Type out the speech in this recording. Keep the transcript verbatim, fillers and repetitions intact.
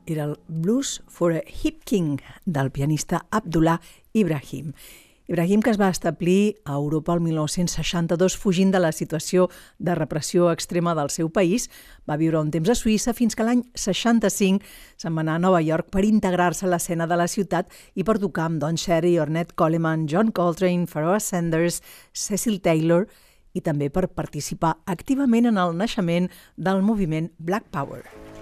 era el Blues for a Hip King del pianista Abdullah Ibrahim. Ibrahim, que es va establir a Europa el mil nou-cents seixanta-dos fugint de la situació de repressió extrema del seu país, va viure un temps a Suïssa fins que l'any seixanta-cinc se'n va anar a Nova York per integrar-se a l'escena de la ciutat i per tocar amb Don Cherry, Ornette Coleman, John Coltrane, Pharoah Sanders, Cecil Taylor i també per participar activament en el naixement del moviment Black Power.